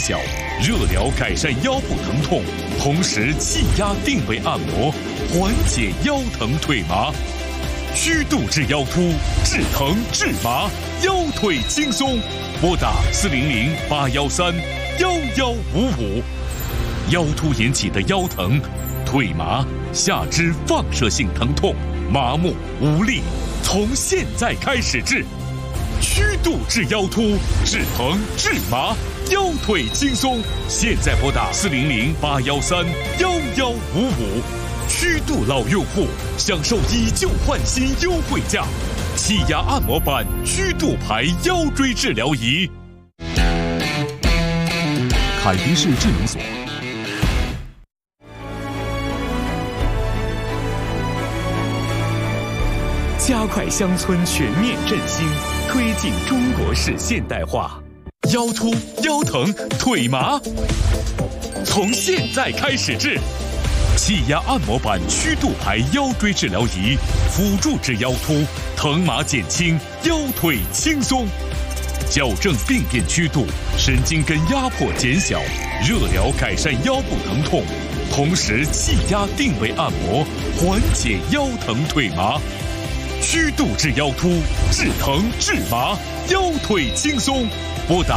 小，热疗改善腰部疼痛，同时气压定位按摩，缓解腰疼腿麻。虚度至腰突，治疼治麻，腰腿轻松。拨打400-813-1155。腰突引起的腰疼、腿麻、下肢放射性疼痛、麻木无力，从现在开始治。虚度至腰突，治疼治麻，腰腿轻松。现在拨打400-813-1155。虚度老用户享受以旧换新优惠价，气压按摩板虚度牌腰椎治疗仪。 凯迪士智能锁。 加快乡村全面振兴，推进中国式现代化。腰突、腰疼、腿麻，从现在开始治。气压按摩板虚度牌腰椎治疗仪，辅助治腰突，疼麻减轻，腰腿轻松。矫正病变曲度，神经根压迫减小，热疗改善腰部疼痛，同时气压定位按摩，缓解腰疼腿麻。虚度至腰突，治疼治麻，腰腿轻松。拨打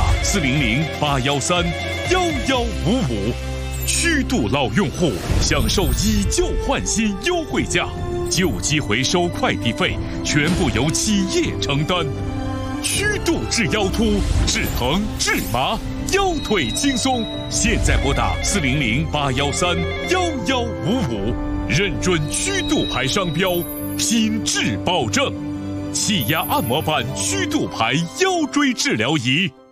400-813-1155。虚度老用户享受以旧换新优惠价，旧机回收快递费全部由企业承担。虚度至腰突，治疼治麻，腰腿轻松。现在拨打400-813-1155，认准虚度牌商标，品质保证。气压按摩板虚度牌腰椎治疗仪。